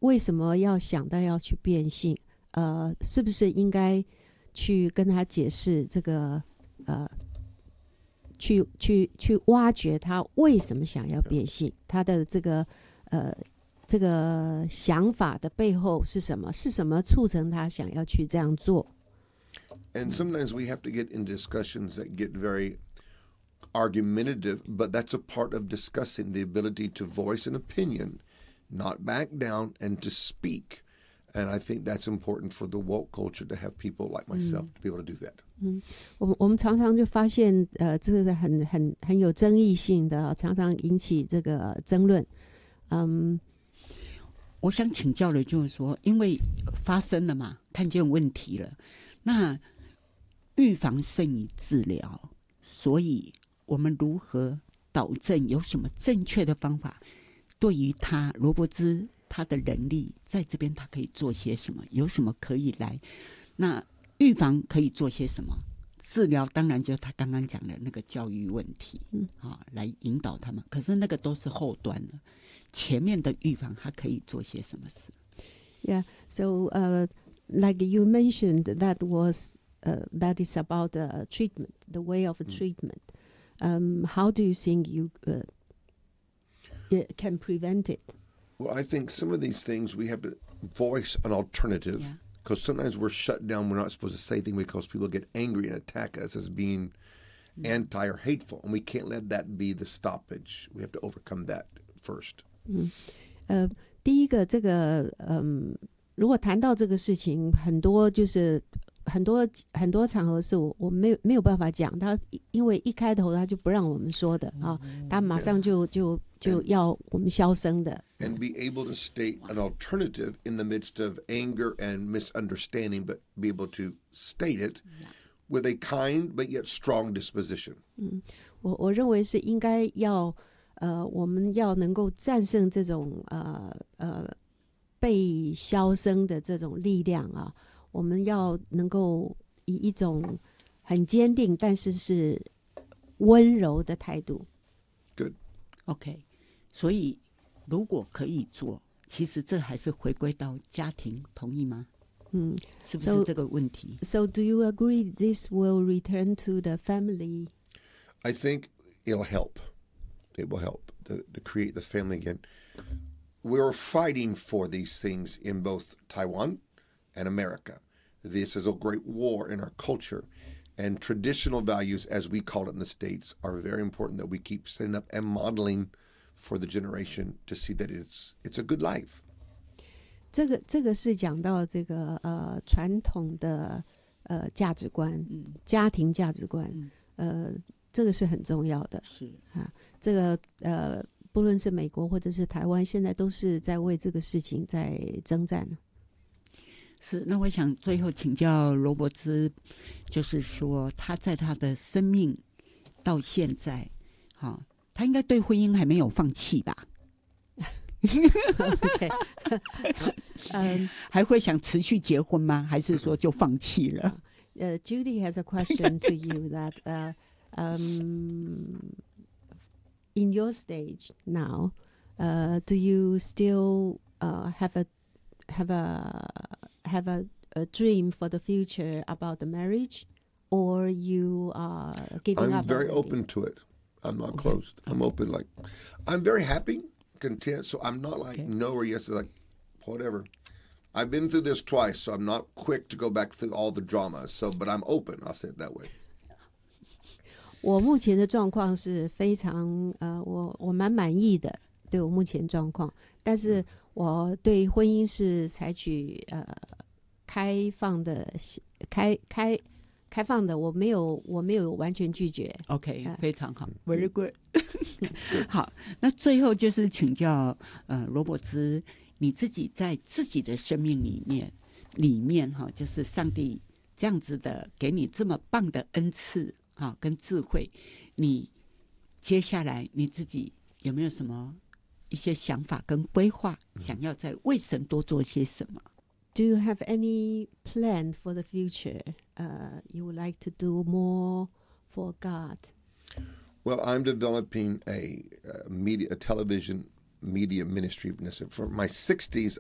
为什么要想到要去变性？是不是应该去跟他解释这个去挖掘他为什么想要变性，他的这个想法的背后是什么？是什么促成他想要去这样做？ And sometimes we have to get in discussions that get very argumentative, but that's a part of discussing the ability to voice an opinion, not back down, and to speak. And I think that's important for the woke culture to have people like myself to be able to do that. 我们常常就发现，这个是很有争议性的，常常引起这个争论。 我想请教的就是说，因为发生了嘛，看见问题了，那预防胜于治疗，所以我们如何导正？有什么正确的方法？对于他罗伯兹他的能力在这边，他可以做些什么？有什么可以来？那预防可以做些什么？治疗当然就他刚刚讲的那个教育问题，来引导他们。可是那个都是后端了，前面的预防他可以做些什么事 Yeah, so like you mentioned, that is about the treatment, the way of treatment. How do you think you can prevent it? Well, I think some of these things we have to voice an alternative because sometimes we're shut down. We're not supposed to say things because people get angry and attack us as being anti or hateful. And we can't let that be the stoppage. We have to overcome that first. 第一个，这个如果谈到这个事情，很多场合是我没有办法讲，他因为一开头他就不让我们说的啊，他马上就要我们消声的。 And be able to state an alternative in the midst of anger and misunderstanding, but be able to state it with a kind but yet strong disposition. 我认为是应该要我们要能够战胜这种被消声的这种力量啊，我们要能够以一种很坚定但是是温柔的态度。 Good. OK， 所以如果可以做，其实这还是回归到家庭，同意吗？是不是这个问题 So do you agree this will return to the family? I think it'll help. It will help to create the family again. We're fighting for these things in both Taiwan and America. This is a great war in our culture. And traditional values, as we call it in the States, are very important that we keep setting up and modeling for the generation to see that it's a good life. 这个是讲到这个传统的价值观，家庭价值观，这个是很重要的。 是啊，这个不论是美国或者是台湾，现在都是在为这个事情在征战。 是，那我想最后请教罗伯兹，就是说他在他的生命到现在，他应该对婚姻还没有放弃吧？ Okay. 还会想持续结婚吗？还是说就放弃了 ？Judy has a question to you that in your stage now, do you still have a dream for the future about the marriage, or you are giving up? I'm very open to it. I'm not closed. I'm open. Like, I'm very happy, content. So I'm not like no or yes, like whatever. I've been through this twice, so I'm not quick to go back through all the drama. So, but I'm open. I'll say it that way. 我目前的状况是非常我蛮满意的，对我目前状况，但是我对婚姻是采取开放的，我没有完全拒绝。 OK， 非常好 ，Very good 。好，那最后就是请教罗伯兹，你自己在自己的生命里面哈，就是上帝这样子的给你这么棒的恩赐。跟智慧，你接下来你自己有没有什么一些想法跟规划，想要在为神多做些什么？ Do you have any plan for the future? You would like to do more for God? Well, I'm developing a television media ministry. For my 60s,